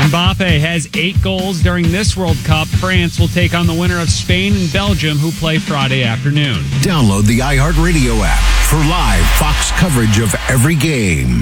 Mbappe has 8 goals during this World Cup. France will take on the winner of Spain and Belgium, who play Friday afternoon. Download the iHeartRadio app for live Fox coverage of every game.